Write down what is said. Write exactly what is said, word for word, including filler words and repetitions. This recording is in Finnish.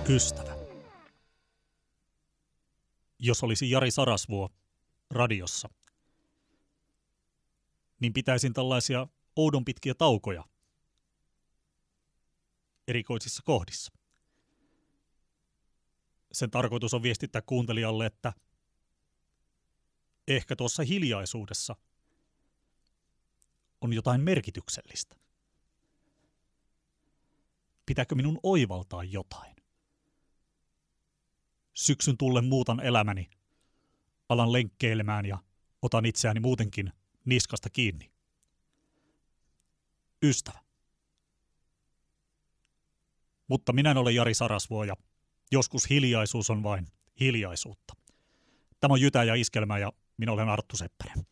Ystävä. Jos olisi Jari Sarasvuo radiossa, niin pitäisin tällaisia oudon pitkiä taukoja erikoisissa kohdissa. Sen tarkoitus on viestittää kuuntelijalle, että ehkä tuossa hiljaisuudessa on jotain merkityksellistä. Pitääkö minun oivaltaa jotain? Syksyn tullen muutan elämäni, alan lenkkeilemään ja otan itseäni muutenkin niskasta kiinni. Ystävä. Mutta minä en ole Jari Sarasvuo ja joskus hiljaisuus on vain hiljaisuutta. Tämä on Jytä ja Iskelmä ja minä olen Arttu Seppänen.